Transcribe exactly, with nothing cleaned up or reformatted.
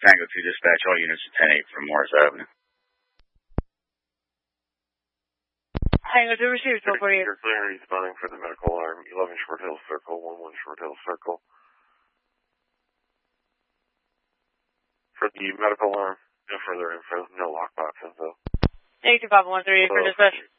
Tango two dispatch, all units to ten eight from Morris Avenue. Tango two received, twelve forty-eight. You're clear, responding for the medical alarm, eleven Short Hill Circle, one one Short Hill Circle. For the medical alarm, no further info, no lockbox info. eight two five one three eight for dispatch.